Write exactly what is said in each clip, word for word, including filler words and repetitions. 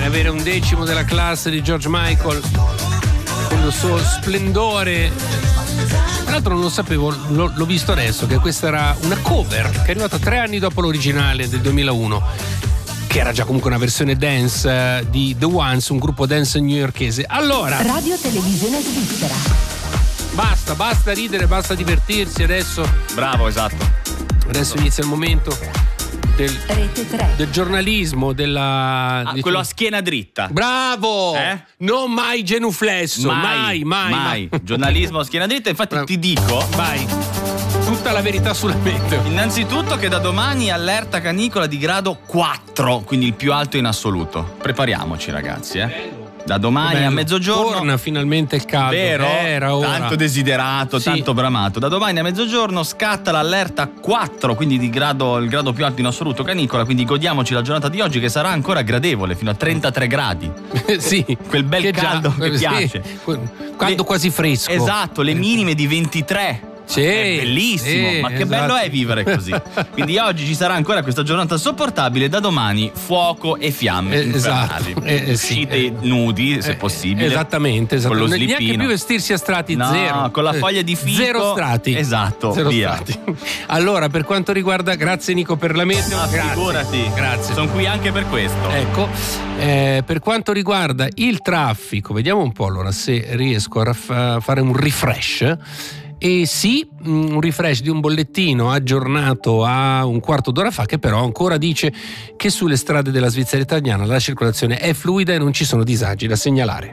avere un decimo della classe di George Michael con il suo splendore. Tra l'altro non lo sapevo, l'ho, l'ho visto adesso, che questa era una cover che è arrivata tre anni dopo l'originale del duemilauno, che era già comunque una versione dance uh, di The Ones, un gruppo dance newyorkese. Allora, Radio Televisione Svizzera. Basta, basta ridere, basta divertirsi adesso. Bravo, esatto. Adesso inizia il momento del, Rete tre. del giornalismo, della... Ah, di- quello a schiena dritta. Bravo! Eh? Non mai genuflesso, mai, mai, mai. Giornalismo a schiena dritta, infatti Bravo. ti dico... Vai, tutta la verità sulla meteo. Innanzitutto che da domani allerta canicola di grado quattro, quindi il più alto in assoluto. Prepariamoci ragazzi, eh. Da domani Bello. a mezzogiorno. Torna finalmente il caldo. Vero? Era ora. Tanto desiderato, Sì. tanto bramato. Da domani a mezzogiorno scatta l'allerta quattro, quindi di grado, il grado più alto in assoluto canicola, quindi godiamoci la giornata di oggi che sarà ancora gradevole, fino a trentatré gradi. Sì. Quel bel Che già- caldo che sì. piace. Caldo Le- quasi fresco. Esatto, le minime di ventitré. Sì, È bellissimo, sì, ma che esatto. bello è vivere così. Quindi oggi ci sarà ancora questa giornata sopportabile, da domani fuoco e fiamme Eh, infernali. esatto. Eh, eh, sì. Uscite Eh, nudi, se Eh, possibile. Esattamente, Con lo esattamente. Neanche slippino. più vestirsi a strati, No, zero. con la Eh, foglia di fico. Zero strati. Esatto, Zero via. strati. Allora, per quanto riguarda, grazie Nico per la meteo. Ma grazie. figurati. Grazie. Sono qui anche per questo. Ecco, eh, per quanto riguarda il traffico, vediamo un po' allora se riesco a raff- a fare un refresh. E sì, un refresh di un bollettino aggiornato a un quarto d'ora fa, che però ancora dice che sulle strade della Svizzera italiana la circolazione è fluida e non ci sono disagi da segnalare.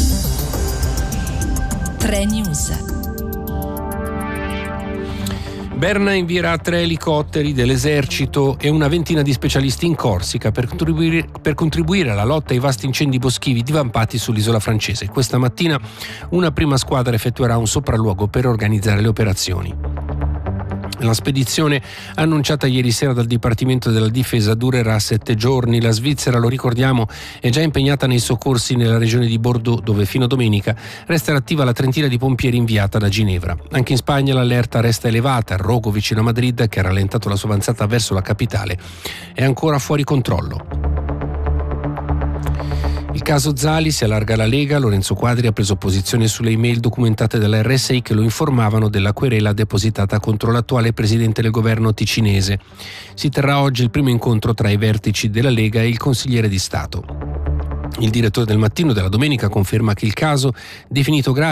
tre News. Berna invierà tre elicotteri dell'esercito e una ventina di specialisti in Corsica per contribuire, per contribuire alla lotta ai vasti incendi boschivi divampati sull'isola francese. Questa mattina una prima squadra effettuerà un sopralluogo per organizzare le operazioni. La spedizione annunciata ieri sera dal Dipartimento della Difesa durerà sette giorni. La Svizzera, lo ricordiamo, è già impegnata nei soccorsi nella regione di Bordeaux, dove fino a domenica resterà attiva la trentina di pompieri inviata da Ginevra. Anche in Spagna l'allerta resta elevata. A Rogo, vicino a Madrid, che ha rallentato la sua avanzata verso la capitale, è ancora fuori controllo. Il caso Zali si allarga alla Lega. Lorenzo Quadri ha preso posizione sulle email documentate dall'erre esse i che lo informavano della querela depositata contro l'attuale presidente del governo ticinese. Si terrà oggi il primo incontro tra i vertici della Lega e il consigliere di Stato. Il direttore del Mattino della domenica conferma che il caso, definito grave